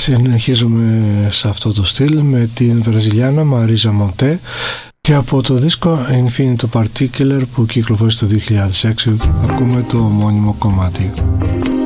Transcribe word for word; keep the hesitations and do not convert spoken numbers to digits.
Συνεχίζουμε σε αυτό το στυλ με την Βραζιλιάνα Μαρίζα Μοντέ και από το δίσκο Infinito Particular που κυκλοφόρησε το δύο χιλιάδες έξι ακούμε το ομώνυμο κομμάτι.